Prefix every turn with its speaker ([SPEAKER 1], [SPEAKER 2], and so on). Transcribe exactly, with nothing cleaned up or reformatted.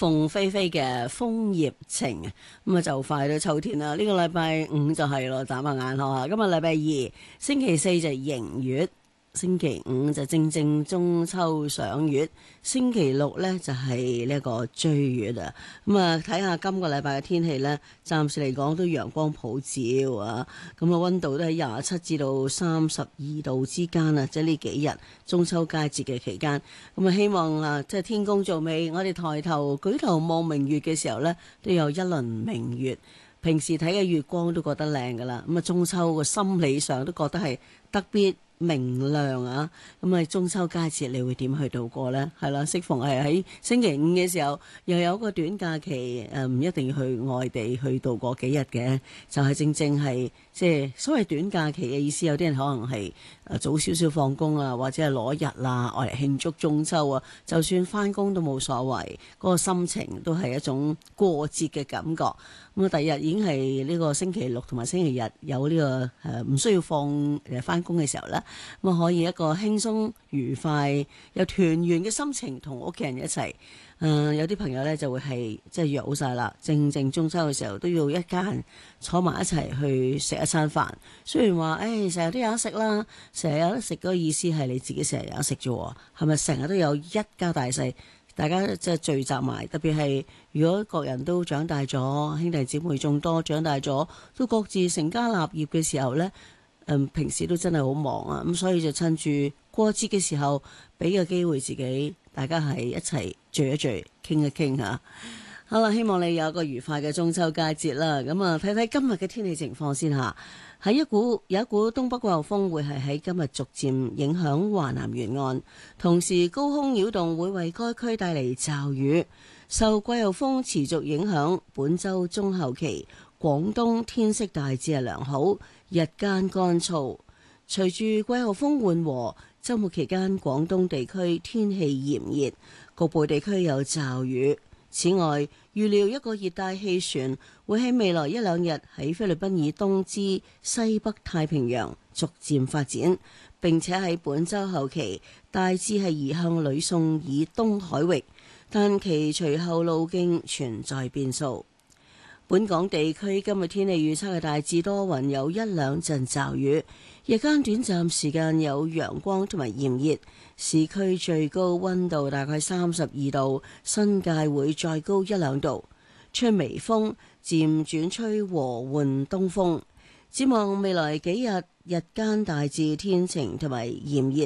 [SPEAKER 1] 鳳飛飛嘅楓葉情，咁啊就快到秋天啦。呢、這個禮拜五就係咯，眨下眼嗬。今日禮拜二，星期四就係迎月。星期五就正正中秋賞月，星期六呢就係呢一個追月啊！咁啊，睇下今個禮拜嘅天氣呢，暫時嚟講都陽光普照啊！咁啊，溫度都喺廿七至到三十二度之間啊！即係呢幾日中秋佳節嘅期間，咁啊，希望啊，即係天公造美，我哋抬頭舉頭望明月嘅時候呢，都有一輪明月。平時睇嘅月光都覺得靚噶啦，咁啊，中秋個心理上都覺得係特別明亮啊！咁啊，中秋佳節你會點去度過呢？係啦，適逢係喺星期五嘅時候，又有個短假期，誒唔一定要去外地去度過幾日嘅，就係、是、正正係即係所謂短假期嘅意思。有啲人可能係誒早少少放工啊，或者係攞日啦，愛嚟慶祝中秋啊。就算翻工都冇所謂，嗰、那個心情都係一種過節嘅感覺。咁啊，第二日已經係呢個星期六同埋星期日有呢、這個誒唔、呃、需要放誒翻工嘅時候咧。咁啊，可以一個輕鬆愉快有團圓嘅心情同屋企人一齊。誒、呃，有啲朋友咧就會係即係約好晒啦，正正中秋嘅時候都要一家人坐埋一齊去食一餐飯。雖然話誒成日都有得食啦，成日有得食嗰個意思係你自己成日有得食啫，係咪成日都有一家大細大家即係聚集埋？特別係如果各人都長大咗，兄弟姊妹眾多長大咗，都各自成家立業嘅時候咧。嗯，平時都真係好忙啊，咁所以就趁住過節嘅時候，俾個機會自己，大家係一齊聚一聚，傾一傾吓。好啦，希望你有一個愉快嘅中秋佳節啦。咁啊，睇睇今日嘅天氣情況先吓。喺一股有一股東北季候風會係喺今日逐漸影響華南沿岸，同時高空擾動會為該區帶嚟驟雨。受季候風持續影響，本週中後期廣東天色大致係良好，日間乾燥。隨住季候風緩和，週末期間廣東地區天氣炎熱，局部地區有驟雨。此外，預料一個熱帶氣旋會喺未來一兩日喺菲律賓以東至西北太平洋逐漸發展，並且喺本週後期大致係移向呂宋以東海域，但其隨後路徑存在變數。本港地區今日天氣預測係大致多雲，有一兩陣驟雨，日間短暫時間有陽光同埋炎熱，市區最高溫度大概三十二度，新界會再高一兩度，吹微風，漸轉吹和緩東風。展望未來幾日，日間大致天晴同埋炎熱。